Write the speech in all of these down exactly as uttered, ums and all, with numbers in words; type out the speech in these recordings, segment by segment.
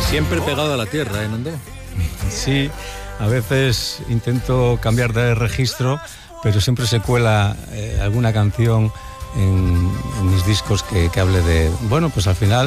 Siempre pegado a la tierra, ¿eh, Nando? Sí, a veces intento cambiar de registro, pero siempre se cuela eh, alguna canción en, en mis discos que, que hable de... Bueno, pues al final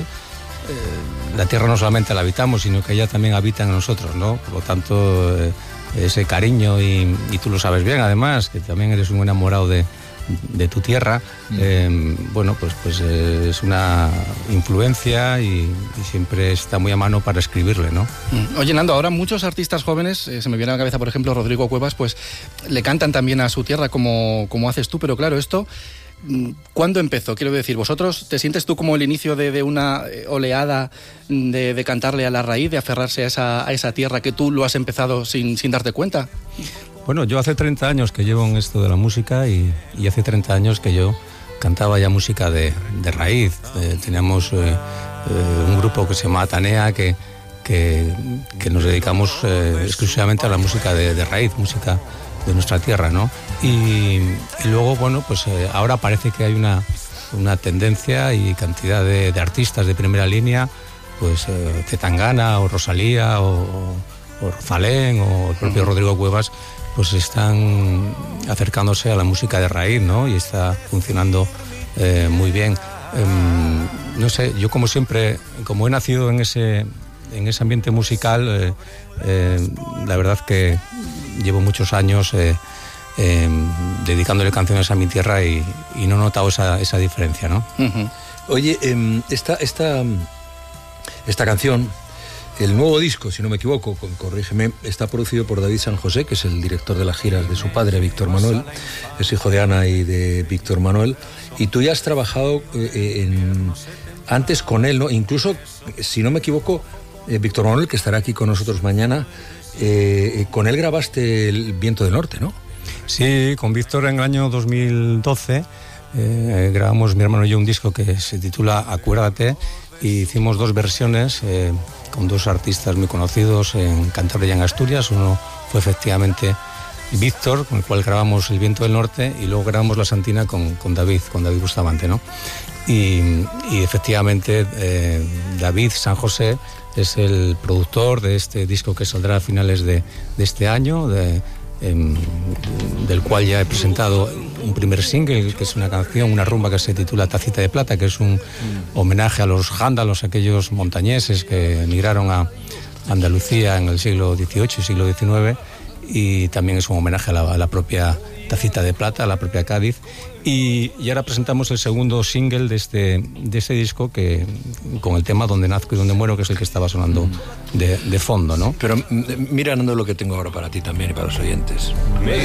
eh, la tierra no solamente la habitamos, sino que ella también habita en nosotros, ¿no? Por lo tanto, eh, ese cariño, y, y tú lo sabes bien, además, que también eres un enamorado de... de tu tierra, mm. eh, bueno, pues, pues eh, es una influencia y, y siempre está muy a mano para escribirle, ¿no? Mm. Oye, Nando, ahora muchos artistas jóvenes, eh, se me viene a la cabeza, por ejemplo, Rodrigo Cuevas, pues le cantan también a su tierra como, como haces tú, pero claro, esto, ¿cuándo empezó? Quiero decir, ¿vosotros te sientes tú como el inicio de, de una oleada de, de cantarle a la raíz, de aferrarse a esa, a esa tierra que tú lo has empezado sin, sin darte cuenta? Bueno, yo hace treinta años que llevo en esto de la música y, y hace treinta años que yo cantaba ya música de, de raíz. Eh, teníamos eh, eh, un grupo que se llama Atanea que, que, que nos dedicamos eh, exclusivamente a la música de, de raíz, música de nuestra tierra, ¿no? Y, y luego, bueno, pues eh, ahora parece que hay una, una tendencia y cantidad de, de artistas de primera línea, pues eh, Zetangana o Rosalía o, o Rosalén o el propio Rodrigo Cuevas, pues están acercándose a la música de raíz, ¿no? Y está funcionando eh, muy bien. Eh, no sé, yo como siempre, como he nacido en ese, en ese ambiente musical, eh, eh, la verdad que llevo muchos años eh, eh, dedicándole canciones a mi tierra y, y no he notado esa, esa diferencia, ¿no? Uh-huh. Oye, eh, esta, esta, esta canción... El nuevo disco, si no me equivoco, corrígeme, está producido por David San José, que es el director de las giras de su padre, Víctor Manuel, es hijo de Ana y de Víctor Manuel, y tú ya has trabajado eh, en, antes con él, ¿no? Incluso, si no me equivoco, eh, Víctor Manuel, que estará aquí con nosotros mañana, eh, con él grabaste El Viento del Norte, ¿no? Sí, con Víctor en el año dos mil doce eh, grabamos mi hermano y yo un disco que se titula Acuérdate, y hicimos dos versiones eh, con dos artistas muy conocidos en Cantabria y en Asturias. Uno fue efectivamente Víctor, con el cual grabamos El Viento del Norte, y luego grabamos La Santina con, con David, con David Bustamante, ¿no? Y, y efectivamente eh, David San José es el productor de este disco que saldrá a finales de, de este año, de, eh, del cual ya he presentado un primer single, que es una canción, una rumba que se titula Tacita de Plata, que es un homenaje a los jándalos, aquellos montañeses que emigraron a Andalucía en el siglo dieciocho y siglo diecinueve, y también es un homenaje a la, a la propia Tacita de Plata, a la propia Cádiz. Y, y ahora presentamos el segundo single de este, de este disco, que con el tema Donde nazco y donde muero, que es el que estaba sonando de, de fondo, ¿no? Pero mira, Nando, lo que tengo ahora para ti también y para los oyentes.